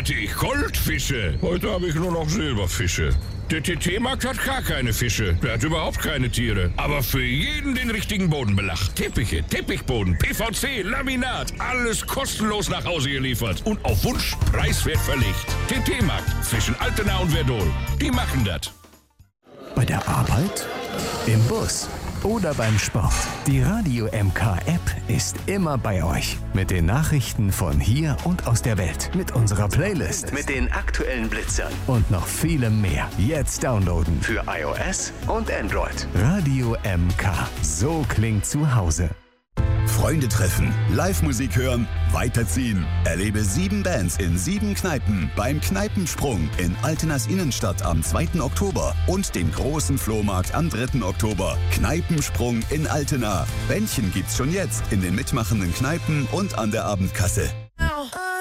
hatte ich Goldfische. Heute habe ich nur noch Silberfische. Der TT-Markt hat gar keine Fische. Der hat überhaupt keine Tiere. Aber für jeden den richtigen Bodenbelag. Teppiche, Teppichboden, PVC, Laminat. Alles kostenlos nach Hause geliefert. Und auf Wunsch preiswert verlegt. TT-Markt zwischen Altena und Verdol. Die machen das. Bei der Arbeit, im Bus oder beim Sport. Die Radio MK-App ist immer bei euch. Mit den Nachrichten von hier und aus der Welt. Mit unserer Playlist. Mit den aktuellen Blitzern. Und noch vielem mehr. Jetzt downloaden. Für iOS und Android. Radio MK. So klingt zu Hause. Freunde treffen, Live-Musik hören, weiterziehen. Erlebe 7 Bands in 7 Kneipen beim Kneipensprung in Altenas Innenstadt am 2. Oktober und dem großen Flohmarkt am 3. Oktober. Kneipensprung in Altena. Bändchen gibt's schon jetzt in den mitmachenden Kneipen und an der Abendkasse.